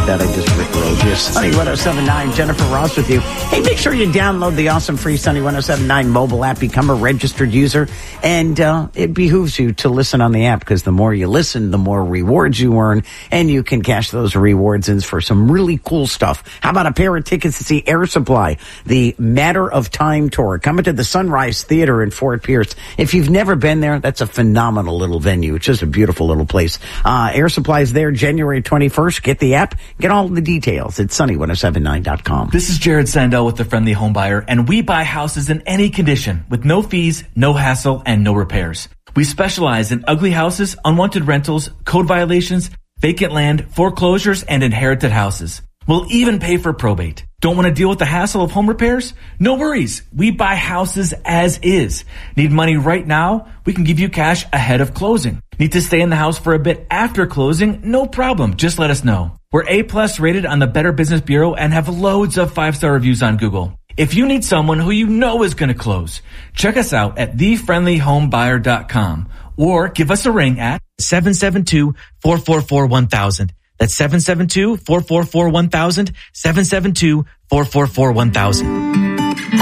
that. I just rickrolled you. Sunny 107.9, Jennifer Ross with you. Hey, make sure you download the awesome free Sunny 107.9 mobile app. Become a registered user. And it behooves you to listen on the app, because the more you listen, the more rewards you earn. And you can cash those rewards in for some really cool stuff. How about a pair of tickets to see Air Supply, the Matter of Time tour, coming to the Sunrise Theater in Fort Pierce. If you've never been there, that's a phenomenal little venue. It's just a beautiful little place. Air Supply is there January 21st. Get the app. Get all the details at sunny1079.com. This is Jared Sandell with The Friendly Home Buyer, and we buy houses in any condition with no fees, no hassle, and no repairs. We specialize in ugly houses, unwanted rentals, code violations, vacant land, foreclosures, and inherited houses. We'll even pay for probate. Don't want to deal with the hassle of home repairs? No worries. We buy houses as is. Need money right now? We can give you cash ahead of closing. Need to stay in the house for a bit after closing? No problem. Just let us know. We're A+ rated on the Better Business Bureau and have loads of 5-star reviews on Google. If you need someone who you know is going to close, check us out at thefriendlyhomebuyer.com or give us a ring at 772-444-1000. That's 772-444-1000, 772-444-1000.